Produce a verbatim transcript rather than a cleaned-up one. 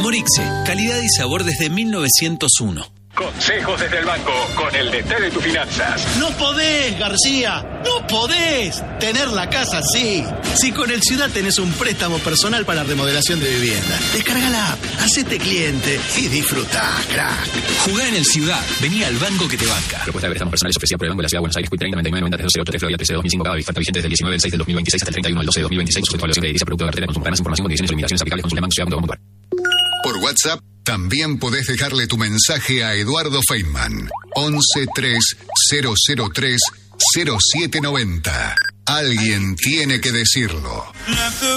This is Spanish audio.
Morixe, calidad y sabor desde mil novecientos uno. Consejos desde el banco, con el D T de tus finanzas. No podés, García, no podés tener la casa así. Si con el Ciudad tenés un préstamo personal para remodelación de vivienda, descarga la app, hacete cliente y disfrutá, crack. Jugá en el Ciudad, vení al banco que te banca. Propuesta de préstamos personales ofrecida por el Banco de la Ciudad de Buenos Aires, Quick noventa y nueve noventa tres cero ocho tres Florida trece dos mil cinco, Cava, Falta vigente desde el diecinueve del seis del dos mil veintiséis hasta el treinta y uno del doce del dos mil veintiséis, sujeto a evaluación de edilicia, producto de cartera, consumo. Para más información, condiciones y limitaciones aplicables, consulta banco ciudad punto com punto a r. Por WhatsApp también podés dejarle tu mensaje a Eduardo Feynman. once tres cero cero tres cero siete noventa. Alguien tiene que decirlo.